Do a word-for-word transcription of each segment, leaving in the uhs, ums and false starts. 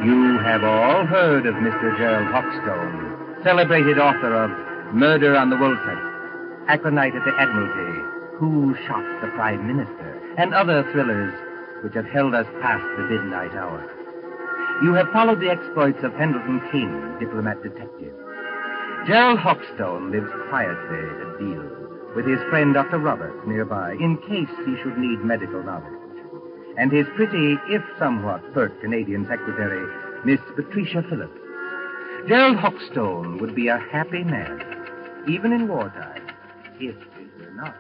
You have all heard of Mister Gerald Hoxton, celebrated author of Murder on the Woolsack, Acronite at the Admiralty, Who Shot the Prime Minister, and other thrillers which have held us past the midnight hour. You have followed the exploits of Pendleton King, diplomat detective. Gerald Hoxton lives quietly at Deal with his friend Doctor Roberts nearby in case he should need medical knowledge. And his pretty, if somewhat pert Canadian secretary, Miss Patricia Phillips. Gerald Hoxton would be a happy man, even in wartime, if it were not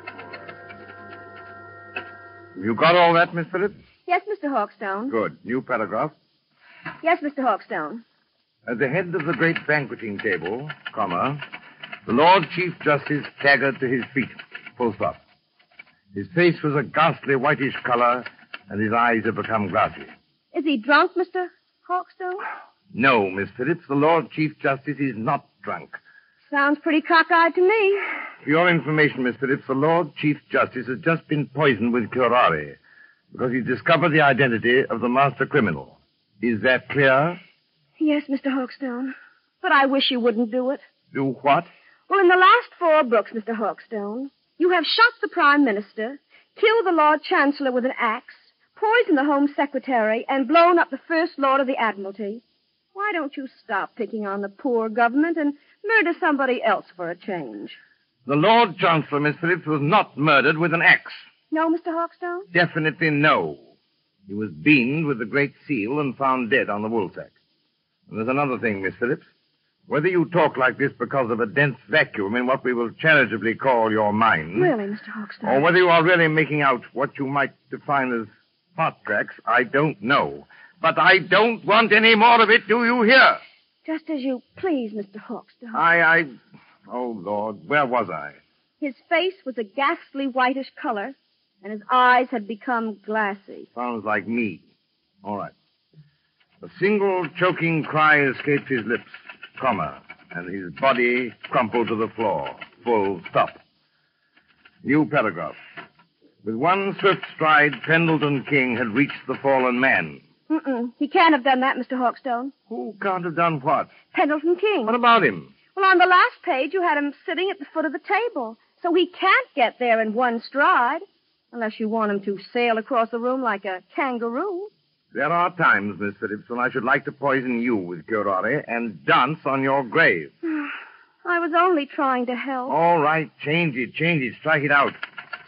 for... You got all that, Miss Phillips? Yes, Mister Hawkstone. Good. New paragraph. Yes, Mister Hawkstone. At the head of the great banqueting table, comma, the Lord Chief Justice staggered to his feet, full stop. His face was a ghastly whitish color, and his eyes had become glassy. Is he drunk, Mister Hawkstone? No, Miss Phillips, the Lord Chief Justice is not drunk. Sounds pretty cockeyed to me. For your information, Miss Phillips, the Lord Chief Justice has just been poisoned with curare because he discovered the identity of the master criminal. Is that clear? Yes, Mister Hawkstone. But I wish you wouldn't do it. Do what? Well, in the last four books, Mister Hawkstone, you have shot the Prime Minister, killed the Lord Chancellor with an axe, poisoned the Home Secretary, and blown up the First Lord of the Admiralty. Why don't you stop picking on the poor government and murder somebody else for a change? The Lord Chancellor, Miss Phillips, was not murdered with an axe. No, Mister Hawkstone? Definitely no. He was beamed with the Great Seal and found dead on the Woolsack. And there's another thing, Miss Phillips. Whether you talk like this because of a dense vacuum in what we will charitably call your mind... Really, Mister Hawkstone? Or whether you are really making out what you might define as heart cracks, I don't know. But I don't want any more of it, do you hear? Just as you please, Mister Hawkstone. I, I... Oh, Lord, where was I? His face was a ghastly whitish color, and his eyes had become glassy. Sounds like me. All right. A single choking cry escaped his lips, comma, and his body crumpled to the floor. Full stop. New paragraph. With one swift stride, Pendleton King had reached the fallen man. Mm-mm. He can't have done that, Mister Hawkstone. Who can't have done what? Pendleton King. What about him? Well, on the last page, you had him sitting at the foot of the table, so he can't get there in one stride, unless you want him to sail across the room like a kangaroo. There are times, Miss Phillips, when I should like to poison you with curare and dance on your grave. I was only trying to help. All right, change it, change it, strike it out.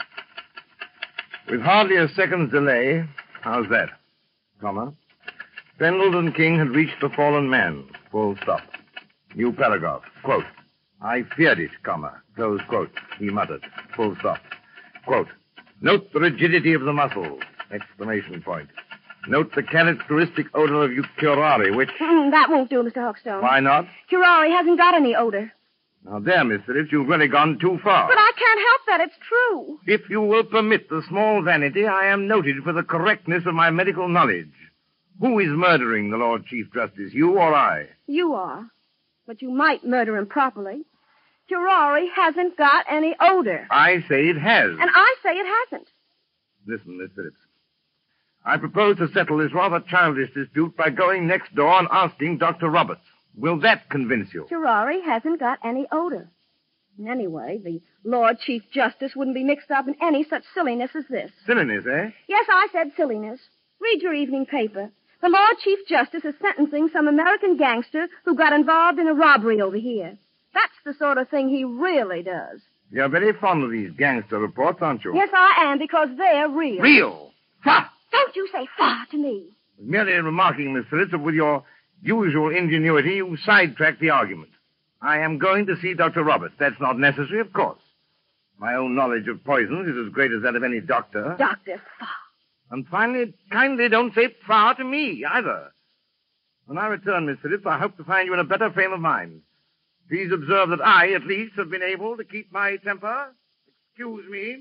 With hardly a second's delay, how's that? Comma. Pendleton King had reached the fallen man. Full stop. New paragraph. Quote. I feared it, comma. Close quote. He muttered. Full stop. Quote. Note the rigidity of the muscles. Exclamation point. Note the characteristic odor of curare, which... Mm, that won't do, Mister Hawkstone. Why not? Curare hasn't got any odor. Now, there, Miss Phillips, you've really gone too far. But I can't help that. It's true. If you will permit the small vanity, I am noted for the correctness of my medical knowledge. Who is murdering the Lord Chief Justice, you or I? You are. But you might murder him properly. Curare hasn't got any odor. I say it has. And I say it hasn't. Listen, Miss Phillips. I propose to settle this rather childish dispute by going next door and asking Doctor Roberts. Will that convince you? Curare hasn't got any odor. Anyway, the Lord Chief Justice wouldn't be mixed up in any such silliness as this. Silliness, eh? Yes, I said silliness. Read your evening paper. The Lord Chief Justice is sentencing some American gangster who got involved in a robbery over here. That's the sort of thing he really does. You're very fond of these gangster reports, aren't you? Yes, I am, because they're real. Real? Ha! Don't you say fa to me. Merely remarking, Miss Phillips, that with your usual ingenuity, you sidetracked the argument. I am going to see Doctor Roberts. That's not necessary, of course. My own knowledge of poisons is as great as that of any doctor. Doctor Fa. And finally, kindly don't say fa to me, either. When I return, Miss Phillips, I hope to find you in a better frame of mind. Please observe that I, at least, have been able to keep my temper. Excuse me.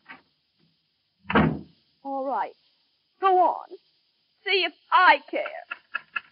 All right. Go on. See if I care.